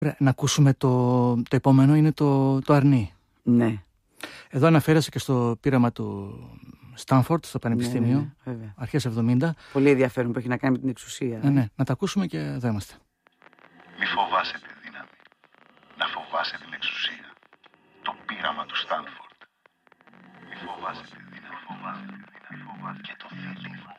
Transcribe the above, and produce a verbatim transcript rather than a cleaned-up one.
Να ακούσουμε το, το επόμενο, είναι το, το αρνί. Ναι. Εδώ αναφέρεσαι και στο πείραμα του Στάνφορντ, στο Πανεπιστήμιο, ναι, ναι, ναι, αρχές εβδομήντα. Πολύ ενδιαφέρον που έχει να κάνει με την εξουσία. Ναι, ναι. Να τα ακούσουμε και εδώ είμαστε. Μη φοβάσαι τη δύναμη. Να φοβάσαι την εξουσία. Το πείραμα του Στάνφορντ. Μη φοβάσαι τη δύναμη. Και το θελήμα.